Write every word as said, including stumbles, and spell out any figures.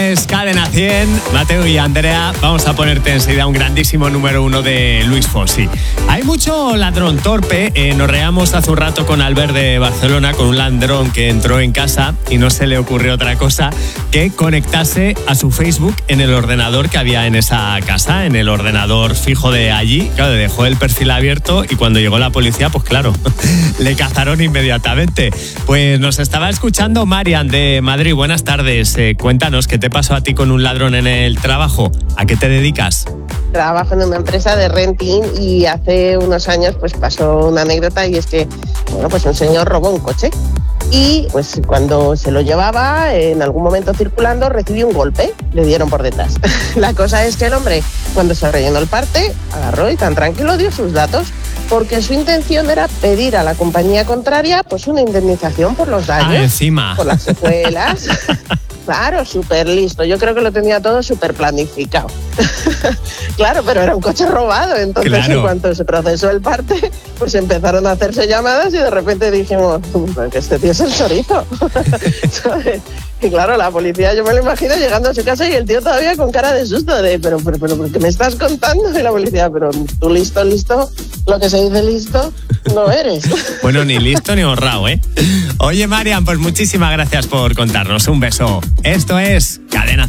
es Cadena cien. Mateo y Andrea, vamos a ponerte enseguida un grandísimo número uno de Luis Fonsi. Hay mucho ladrón torpe. Eh, nos reamos hace un rato con Albert de Barcelona, con un ladrón que entró en casa y no se le ocurrió otra cosa que conectarse a su Facebook en el ordenador que había en esa casa, en el ordenador fijo de allí. Claro, dejó el perfil abierto y cuando llegó la policía, pues claro, le cazaron inmediatamente. Pues nos estaba escuchando Marian de Madrid. Buenas tardes. Eh, cuéntanos, ¿qué te pasó a ti con un ladrón en el trabajo? ¿A qué te dedicas? Trabajo en una empresa de renting y hace unos años pues pasó una anécdota y es que, bueno, pues un señor robó un coche y pues cuando se lo llevaba, en algún momento circulando, recibió un golpe, le dieron por detrás. La cosa es que el hombre, cuando se rellenó el parte, agarró y tan tranquilo dio sus datos, porque su intención era pedir a la compañía contraria pues una indemnización por los daños, ah, encima. por las secuelas. Claro, súper listo. Yo creo que lo tenía todo súper planificado. Claro, pero era un coche robado. Entonces, claro, en cuanto se procesó el parte, pues empezaron a hacerse llamadas y de repente dijimos que este tío es el chorizo. ¿Sabes? Y claro, la policía, yo me lo imagino llegando a su casa y el tío todavía con cara de susto, de pero, pero, pero, ¿qué me estás contando? Y la policía, pero tú listo, listo, lo que se dice listo, no eres. Bueno, ni listo ni honrado, ¿eh? Oye, Marian, pues muchísimas gracias por contarnos. Un beso. Esto es Cadena